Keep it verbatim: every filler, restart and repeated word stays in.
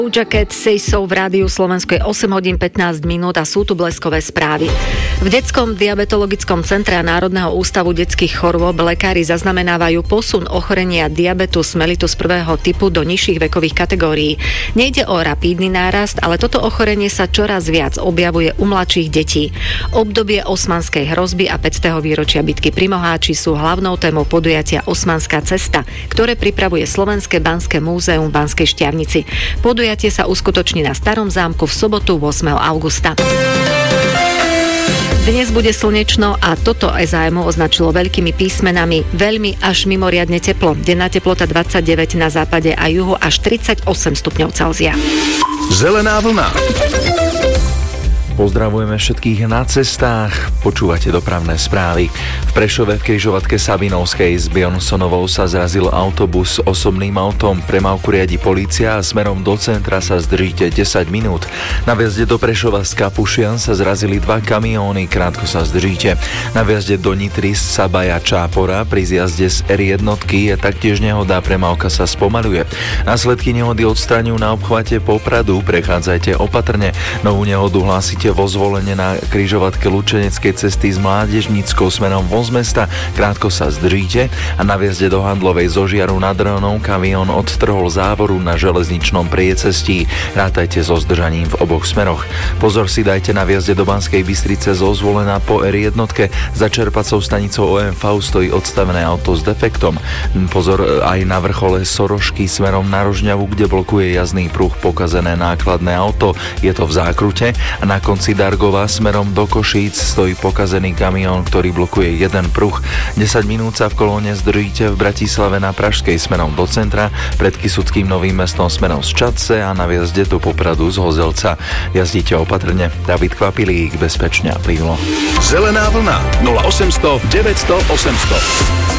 Jacket Say So v rádiu Slovensko je osem hodín pätnásť minút a sú tu bleskové správy. V detskom diabetologickom centre Národného ústavu detských chorôb lekári zaznamenávajú posun ochorenia diabetus mellitus prvého typu do nižších vekových kategórií. Nejde o rapídny nárast, ale toto ochorenie sa čoraz viac objavuje u mladších detí. Obdobie osmanskej hrozby a päťstého výročia bitky pri Moháči sú hlavnou témou podujatia Osmanská cesta, ktoré pripravuje Slovenské banské múzeum v Banskej Štiavnici. Podujatie sa uskutoční na Starom zámku v sobotu ôsmeho augusta. Dnes bude slnečno a toto es á em označilo veľkými písmenami veľmi až mimoriadne teplo. Denná teplota dvadsaťdeväť na západe a juhu až tridsaťosem stupňov Celzia. Zelená vlna. Pozdravujeme všetkých na cestách, počúvate dopravné správy. V Prešove v križovatke Sabinovskej s Bionsonovou sa zrazil autobus s osobným autom. Premávku riadi polícia a smerom do centra sa zdržíte desať minút. Na vjazde do Prešova z Kapušian sa zrazili dva kamióny, krátko sa zdržíte. Na vjazde do Nitry z Sabaja Čápora pri zjazde z er jedna je taktiež nehoda, premávka sa spomaľuje. Následky nehody odstraňujú na obchvate Popradu, prechádzajte opatrne. Novú nehodu hlásite vo Zvolene na križovatke Lučeneckej cesty s Mládežníckou smerom von z mesta, krátko sa zdržíte a na vjazde do Handlovej zo Žiaru nad Hronom kamión odtrhol závoru na železničnom priecestí. Rátajte so zdržaním v oboch smeroch. Pozor si dajte na vjazde do Banskej Bystrice zo Zvolena po er jedna, za čerpacou stanicou ó em vé stojí odstavené auto s defektom. Pozor aj na vrchole Sorošky smerom na Rožňavu, kde blokuje jazdný pruh pokazené nákladné auto, je to v zákrute a na konci Dargova smerom do Košíc stojí pokazený kamión, ktorý blokuje jeden pruh. desať minút sa v kolóne zdržíte v Bratislave na Pražskej smerom do centra, pred Kysuckým Novým Mestom smerom z Čadce a na vjazde do Popradu z Hozelca. Jazdíte opatrne. David Kvapilík, bezpečne a plynulo. Zelená vlna nula osemsto deväťsto osemsto.